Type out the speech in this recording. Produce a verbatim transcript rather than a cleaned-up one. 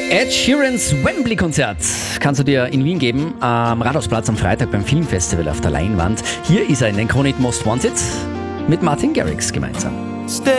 Ed Sheerans Wembley-Konzert kannst du dir in Wien geben, am Rathausplatz am Freitag beim Filmfestival auf der Leinwand. Hier ist er in den Kronit Most Wanted mit Martin Garrix gemeinsam.